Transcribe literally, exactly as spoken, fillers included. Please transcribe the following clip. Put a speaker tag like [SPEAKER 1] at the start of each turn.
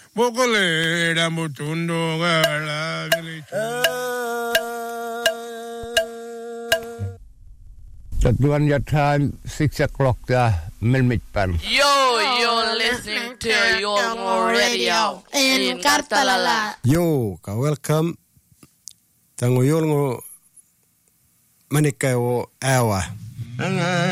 [SPEAKER 1] Bocolera mutundo gala
[SPEAKER 2] Tatuan your time six o'clock the Milmit Pan.
[SPEAKER 3] Yo, you're listening to Yolngu Radio in Kartalala.
[SPEAKER 4] Yo, ka welcome. Tango Yolngu Manikayo Awa.